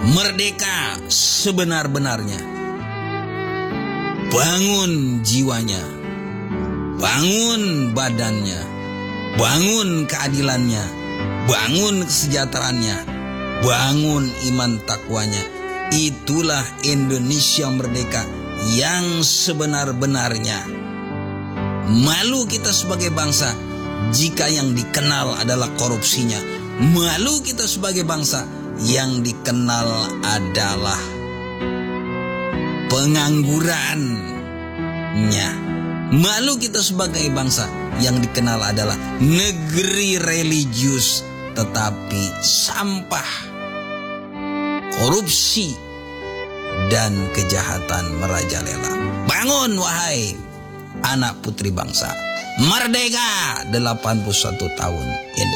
Merdeka sebenar-benarnya. Bangun jiwanya, bangun badannya, bangun keadilannya, bangun kesejahteraannya, bangun iman takwanya. Itulah Indonesia merdeka yang sebenar-benarnya. Malu kita sebagai bangsa jika yang dikenal adalah korupsinya. Malu kita sebagai bangsa yang dikenal adalah penganggurannya. Malu kita sebagai bangsa yang dikenal adalah negeri religius tetapi sampah, korupsi, dan kejahatan merajalela. Bangun wahai anak putri bangsa. Merdeka 81 tahun Indonesia.